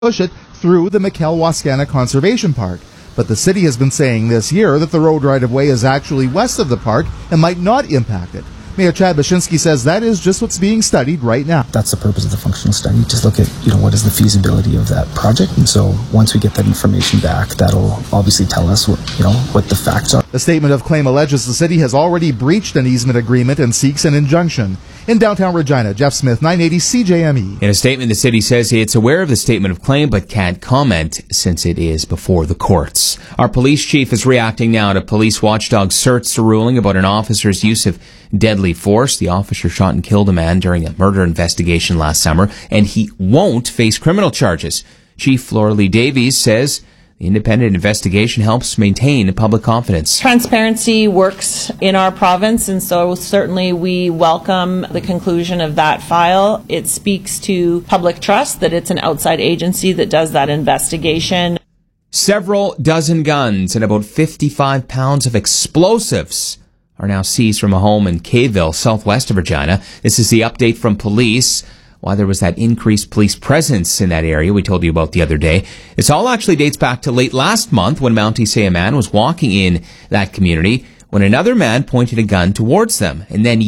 push it through the McKell-Wascana Conservation Park. But the city has been saying this year that the road right-of-way is actually west of the park and might not impact it. Mayor Chad Baczynski says that is just what's being studied right now. That's the purpose of the functional study. Just look at, what is the feasibility of that project. And so once we get that information back, that'll obviously tell us what the facts are. The statement of claim alleges the city has already breached an easement agreement and seeks an injunction. In downtown Regina, Jeff Smith, 980 CJME. In a statement, the city says it's aware of the statement of claim but can't comment since it is before the courts. Our police chief is reacting now to police watchdog CERT's ruling about an officer's use of deadly force. The officer shot and killed a man during a murder investigation last summer, and he won't face criminal charges. Chief Flora Lee Davies says the independent investigation helps maintain public confidence. Transparency works in our province, and so certainly we welcome the conclusion of that file. It speaks to public trust that it's an outside agency that does that investigation. Several dozen guns and about 55 pounds of explosives are now seized from a home in Caveville, southwest of Regina. This is the update from police. Why there was that increased police presence in that area we told you about the other day. This all actually dates back to late last month when Mountie say a man was walking in that community when another man pointed a gun towards them. And then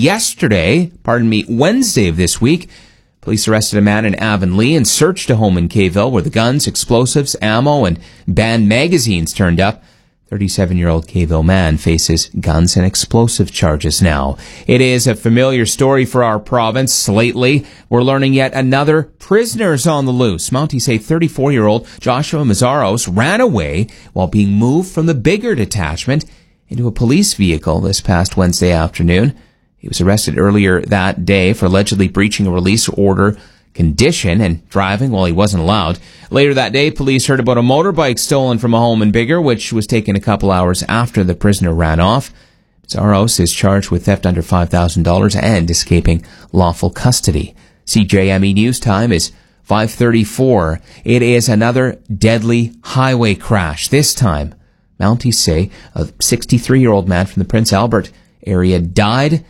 Wednesday of this week, police arrested a man in Avonlea and searched a home in Caveville where the guns, explosives, ammo, and banned magazines turned up. 37-year-old Caveville man faces guns and explosive charges now. It is a familiar story for our province. Lately, we're learning yet another prisoner's on the loose. Mountie say 34-year-old Joshua Mazzaros ran away while being moved from the bigger detachment into a police vehicle this past Wednesday afternoon. He was arrested earlier that day for allegedly breaching a release order condition and driving while he wasn't allowed. Later that day, police heard about a motorbike stolen from a home in Biggar, which was taken a couple hours after the prisoner ran off. Zaros is charged with theft under $5,000 and escaping lawful custody. CJME News Time is 5:34. It is another deadly highway crash. This time, Mounties say a 63-year-old man from the Prince Albert area died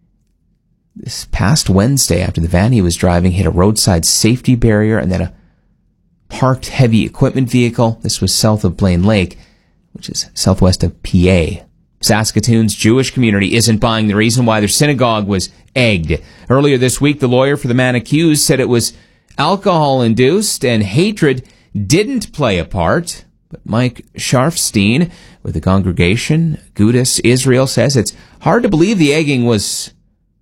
this past Wednesday after the van he was driving hit a roadside safety barrier and then a parked heavy equipment vehicle. This was south of Blaine Lake, which is southwest of PA. Saskatoon's Jewish community isn't buying the reason why their synagogue was egged. Earlier this week, the lawyer for the man accused said it was alcohol-induced and hatred didn't play a part. But Mike Sharfstein with the congregation, Gudas Israel, says it's hard to believe the egging was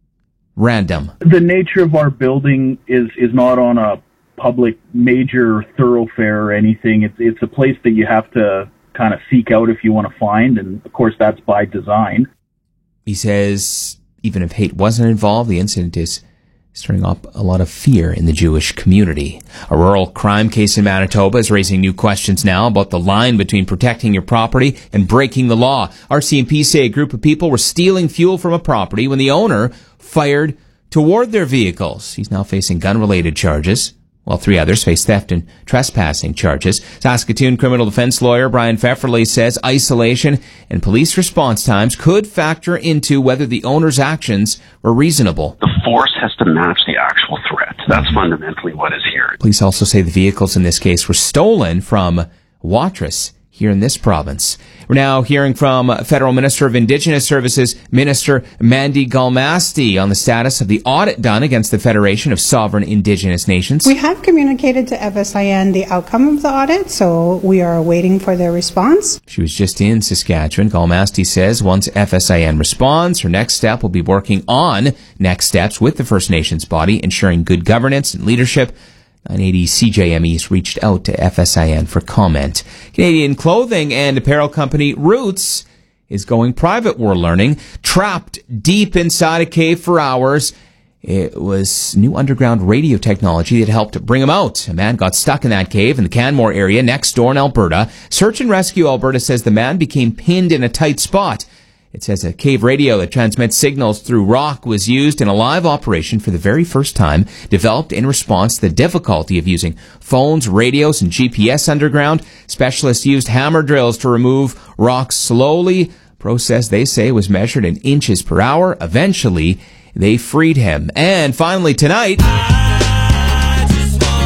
random. The nature of our building is not on a public major thoroughfare or anything. It's a place that you have to kind of seek out if you want to find, and of course that's by design. He says even if hate wasn't involved, the incident is stirring up a lot of fear in the Jewish community. A rural crime case in Manitoba is raising new questions now about the line between protecting your property and breaking the law. RCMP say a group of people were stealing fuel from a property when the owner fired toward their vehicles. He's now facing gun-related charges, while 3 others face theft and trespassing charges. Saskatoon criminal defense lawyer Brian Pfefferle says isolation and police response times could factor into whether the owner's actions were reasonable. The force has to match the actual threat. That's fundamentally what is here. Police also say the vehicles in this case were stolen from Watrous here in this province. We're now hearing from Federal Minister of Indigenous Services, Minister Mandy Galmasti, on the status of the audit done against the Federation of Sovereign Indigenous Nations. We have communicated to FSIN the outcome of the audit, so we are waiting for their response. She was just in Saskatchewan. Galmasti says once FSIN responds, her next step will be working on next steps with the First Nations body, ensuring good governance and leadership. 980 CJME's reached out to FSIN for comment. Canadian clothing and apparel company Roots is going private, we're learning. Trapped deep inside a cave for hours. It was new underground radio technology that helped bring him out. A man got stuck in that cave in the Canmore area next door in Alberta. Search and Rescue Alberta says the man became pinned in a tight spot. It says a cave radio that transmits signals through rock was used in a live operation for the very first time, developed in response to the difficulty of using phones, radios, and GPS underground. Specialists used hammer drills to remove rocks slowly. Process, they say, was measured in inches per hour. Eventually, they freed him. And finally tonight, I just wanna fly.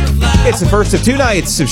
It's the first of two nights of